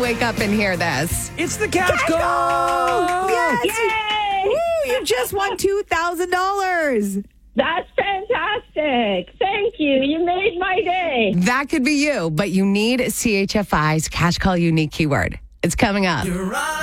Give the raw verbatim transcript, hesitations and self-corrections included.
wake up and hear this. It's the Couch Couch Call! Call! Yes! Yay! Woo, you just won two thousand dollars. That's fantastic. Thank you. You made my day. That could be you, but you need C H F I's Cash Call Unique keyword. It's coming up. You're right.